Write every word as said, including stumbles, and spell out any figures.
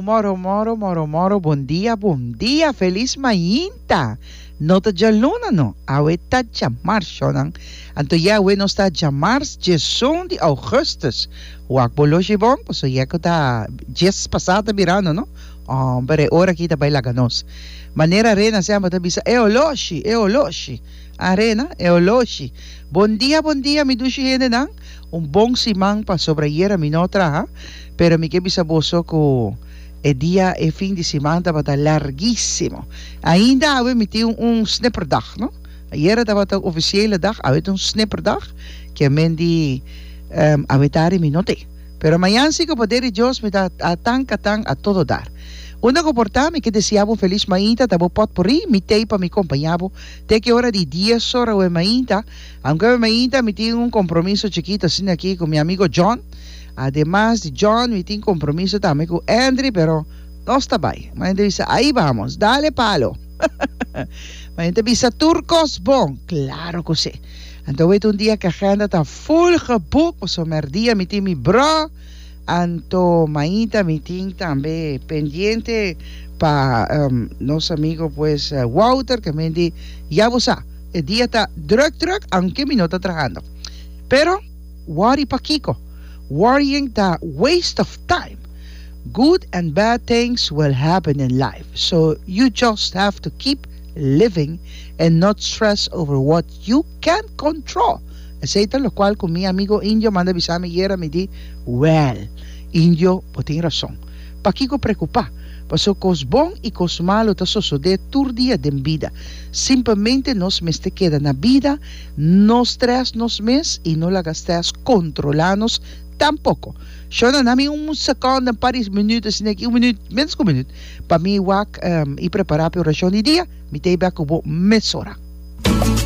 moro, moro, moro, moro, bom dia, bom dia, feliz mainta. No te jaluna no, aweta jamar shonan. Anto ya we no sta jamar jeson de Augustus. Wak boloshi bon, pues ya ko ta jes pasada mirano no. Oh, pero ora kita baila ganos. Manera arena se llama tabisa eoloshi, eoloshi. Arena, eoloshi. Bom dia, bom dia, mi dushi hene nang. Un bom simang pa sobrayera minotra ha. Pero mi que bisa boso ko el día, el fin de semana estaba larguísimo. Ainda hebben we meteen een snipperdag, no? Ayer estaba de officiële dag, hebben we een snipperdag, que men die um, avitari minote. Pero mañana sí que poder Dios me da a tan catán a todo dar. Una comportame que deseaba feliz mainta, tabo pot por ahí, mi teipa mi compañero, te que hora de diez horas o mainta, aunque mainta me tiene un compromiso chiquito así aquí con mi amigo John. Además de John, me tiene compromiso también con Andrew, pero no está bien. La gente dice, ahí vamos, dale palo. La gente dice, turcos, bon, claro que sí. Entonces, un día que la agenda está full geboekt, pues un día me tiene mi bro, Anto Maíta, me tiene también pendiente para um, los amigos, pues, uh, Walter, que me dice, ya vos sabes, el día está druk, druk, aunque me no está trabajando. Pero, worry pa Kiko. Worrying the waste of time. Good and bad things will happen in life. So you just have to keep living and not stress over what you can't control. Aceita lo cual con mi amigo Indio manda avisarme y era me di, well, Indio, pues tiene razón. Pa Kiko preocupa. Pasó cos bon y cos malo ta suceder tur dia de vida. Simplesmente nos mes te queda na vida, nos stress nos mes y no la gastas controlanos tampoco. Yo no nami un segundo, un par de minutos, un minuto, menos que un minuto, para mí wak um, y preparar para oración y día, mi te iba como mesora.